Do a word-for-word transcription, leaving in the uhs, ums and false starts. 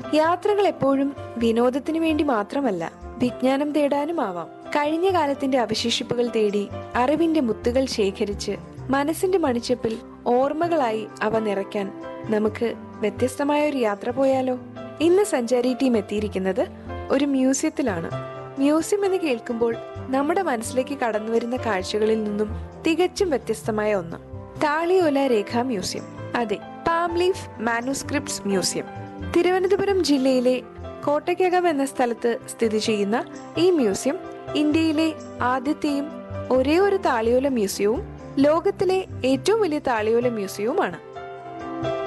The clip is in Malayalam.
യാത്രകൾ എപ്പോഴും വിനോദത്തിന് വേണ്ടി മാത്രമല്ല, വിജ്ഞാനം തേടാനുമാവാം. കഴിഞ്ഞ കാലത്തിന്റെ അവശേഷിപ്പുകൾ തേടി അറിവിന്റെ മുത്തുകൾ ശേഖരിച്ച് മനസ്സിന്റെ മണിച്ചപ്പിൽ ഓർമ്മകളായി അവ നിറയ്ക്കാൻ നമുക്ക് വ്യത്യസ്തമായ ഒരു യാത്ര പോയാലോ? ഇന്ന് സഞ്ചാരി ടീം എത്തിയിരിക്കുന്നത് ഒരു മ്യൂസിയത്തിലാണ്. മ്യൂസിയം എന്ന് കേൾക്കുമ്പോൾ നമ്മുടെ മനസ്സിലേക്ക് കടന്നു വരുന്ന കാഴ്ചകളിൽ നിന്നും തികച്ചും വ്യത്യസ്തമായ ഒന്ന്, താളിയോല രേഖാ മ്യൂസിയം. അതെ, palm leaf manuscripts museum. Thiruvananthapuram ജില്ലയിലെ കോട്ടയ്ക്കകം എന്ന സ്ഥലത്ത് സ്ഥിതി ചെയ്യുന്ന ഈ മ്യൂസിയം ഇന്ത്യയിലെ ആദ്യത്തെയും ഒരേ ഒരു താളിയോല മ്യൂസിയവും ലോകത്തിലെ ഏറ്റവും വലിയ താളിയോല മ്യൂസിയവുമാണ്.